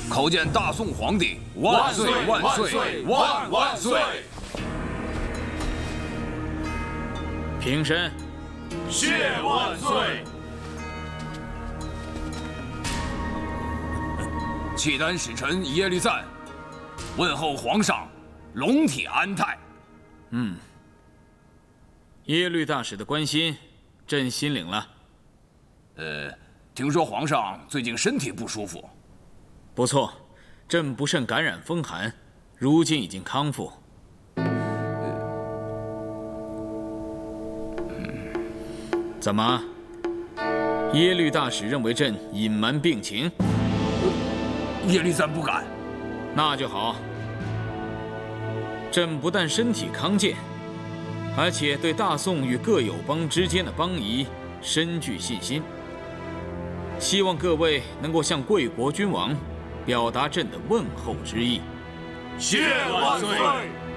叩见大宋皇帝万岁万岁万万岁！ 平身。 谢万岁！ 契丹使臣耶律赞问候皇上，龙体安泰。 耶律大使的关心，朕心领了。 听说皇上最近身体不舒服。 不错，朕不慎感染风寒，如今已经康复。怎么？耶律大使认为朕隐瞒病情？ 耶律赞不敢。 那就好。朕不但身体康健，而且对大宋与各友邦之间的邦谊深具信心。希望各位能够向贵国君王表达朕的问候之意。 谢万岁！